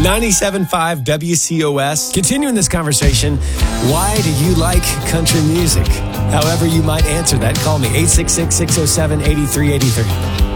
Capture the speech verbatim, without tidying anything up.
ninety-seven point five W C O S. Continuing this conversation, why do you like country music? However you might answer that, call me eight six six, six oh seven, eight three eight three.